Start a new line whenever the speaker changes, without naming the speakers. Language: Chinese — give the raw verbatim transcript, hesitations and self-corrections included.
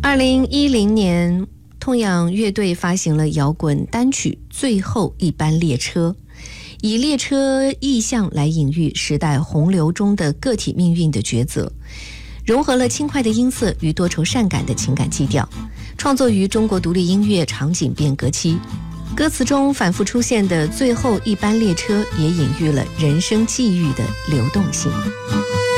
二零一零年，痛仰乐队发行了摇滚单曲《最后一班列车》，以列车意象来隐喻时代洪流中的个体命运的抉择，融合了轻快的音色与多愁善感的情感基调，创作于中国独立音乐场景变革期。歌词中反复出现的最后一班列车也隐喻了人生际遇的流动性。